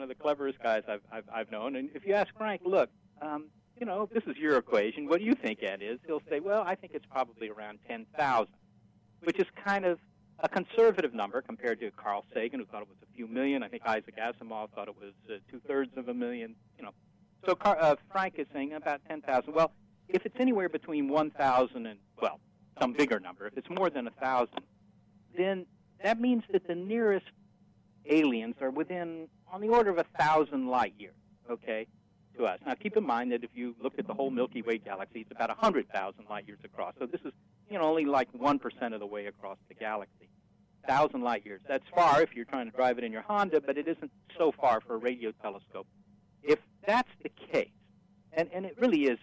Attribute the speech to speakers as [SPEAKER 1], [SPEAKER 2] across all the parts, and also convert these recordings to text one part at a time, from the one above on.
[SPEAKER 1] the cleverest guys I've known. And if you ask Frank, look, this is your equation. What do you think that is? He'll say, well, I think it's probably around 10,000, which is kind of a conservative number compared to Carl Sagan, who thought it was a few million. I think Isaac Asimov thought it was 2/3 of a million. So Frank is saying about 10,000. Well, if it's anywhere between 1,000 and, well, some bigger number, if it's more than 1,000, then that means that the nearest aliens are within, on the order of 1,000 light years, okay, to us. Now, keep in mind that if you look at the whole Milky Way galaxy, it's about 100,000 light years across. So this is, only like 1% of the way across the galaxy. 1,000 light years. That's far if you're trying to drive it in your Honda, but it isn't so far for a radio telescope. If that's the case, and it really is,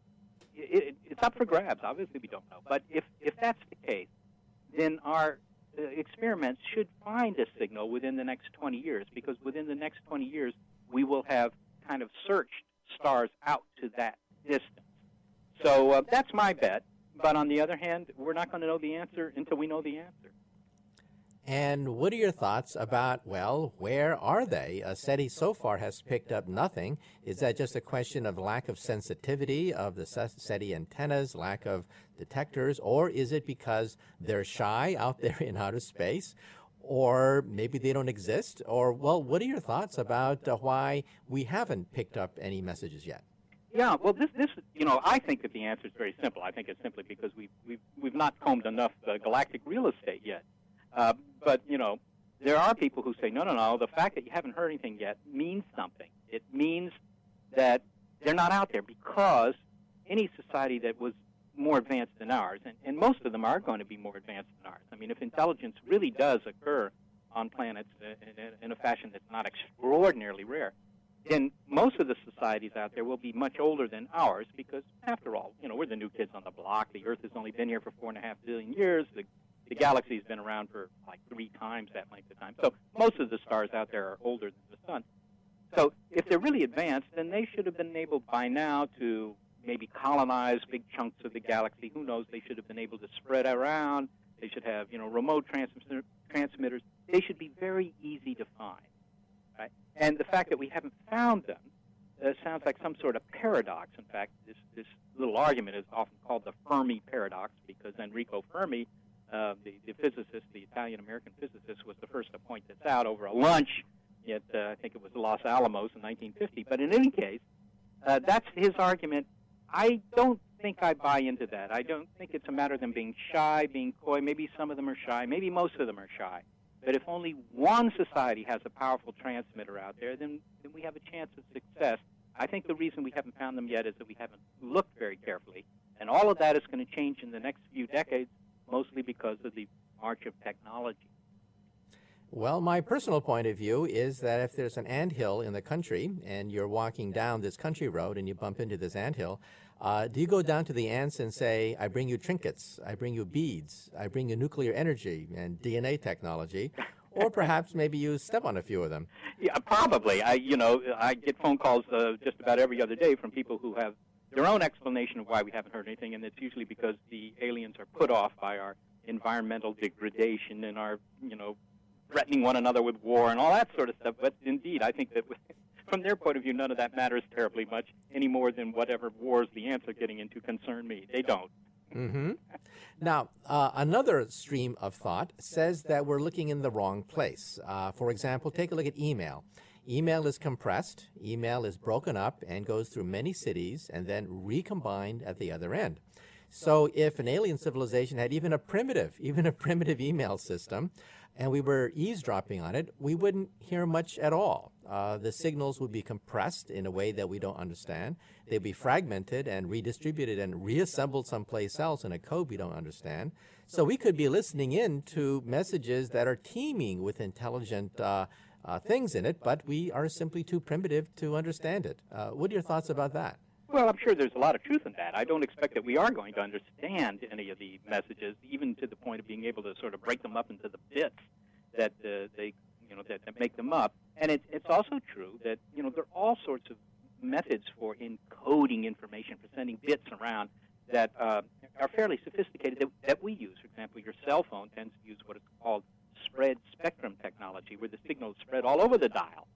[SPEAKER 1] it's up for grabs. Obviously, we don't know. But if that's the case, then our experiments should find a signal within the next 20 years, because within the next 20 years, we will have kind of searched stars out to that distance. So that's my bet. But on the other hand, we're not going to know the answer until we know the answer.
[SPEAKER 2] And what are your thoughts about, well, where are they? SETI so far has picked up nothing. Is that just a question of lack of sensitivity of the SETI antennas, lack of detectors, or is it because they're shy out there in outer space? Or maybe they don't exist? Or, well, what are your thoughts about why we haven't picked up any messages yet?
[SPEAKER 1] Yeah, well, this I think that the answer is very simple. I think it's simply because we've not combed enough galactic real estate yet. But, there are people who say, no, the fact that you haven't heard anything yet means something. It means that they're not out there, because any society that was more advanced than ours, and most of them are going to be more advanced than ours. I mean, if intelligence really does occur on planets in a fashion that's not extraordinarily rare, then most of the societies out there will be much older than ours, because, after all, we're the new kids on the block. The Earth has only been here for 4.5 billion years. The galaxy's been around for like 3 times that length of time. So most of the stars out there are older than the sun. So if they're really advanced, then they should have been able by now to maybe colonize big chunks of the galaxy. Who knows? They should have been able to spread around. They should have, remote transmitters. They should be very easy to find. Right? And the fact that we haven't found them sounds like some sort of paradox. In fact, this little argument is often called the Fermi paradox, because Enrico Fermi, the physicist, the Italian-American physicist, was the first to point this out over a lunch at, I think it was Los Alamos in 1950. But in any case, that's his argument. I don't think I buy into that. I don't think it's a matter of them being shy, being coy. Maybe some of them are shy. Maybe most of them are shy. But if only one society has a powerful transmitter out there, then we have a chance of success. I think the reason we haven't found them yet is that we haven't looked very carefully. And all of that is going to change in the next few decades, mostly because of the march of technology.
[SPEAKER 2] Well, my personal point of view is that if there's an anthill in the country and you're walking down this country road and you bump into this anthill, do you go down to the ants and say, I bring you trinkets, I bring you beads, I bring you nuclear energy and DNA technology, or perhaps maybe you step on a few of them?
[SPEAKER 1] Yeah, probably. I get phone calls just about every other day from people who have their own explanation of why we haven't heard anything, and it's usually because the aliens are put off by our environmental degradation and our, threatening one another with war and all that sort of stuff. But indeed, I think that from their point of view, none of that matters terribly much any more than whatever wars the ants are getting into concern me. They don't.
[SPEAKER 2] Mm-hmm. Now, another stream of thought says that we're looking in the wrong place. For example, take a look at email. Email is compressed, email is broken up and goes through many cities and then recombined at the other end. So if an alien civilization had even a primitive email system, and we were eavesdropping on it, we wouldn't hear much at all. The signals would be compressed in a way that we don't understand. They'd be fragmented and redistributed and reassembled someplace else in a code we don't understand. So we could be listening in to messages that are teeming with intelligent things in it, but we are simply too primitive to understand it. What are your thoughts about that?
[SPEAKER 1] Well, I'm sure there's a lot of truth in that. I don't expect that we are going to understand any of the messages, even to the point of being able to sort of break them up into the bits that that make them up. And it's also true that there are all sorts of methods for encoding information, for sending bits around that are fairly sophisticated that we use. For example, your cell phone tends to use what is called spread spectrum technology, where the signals spread all over the dial.